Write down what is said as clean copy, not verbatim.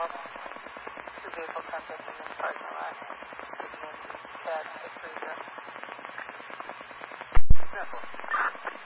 called. Two vehicle contact in this parking lot. Taking in cash to Cruiser.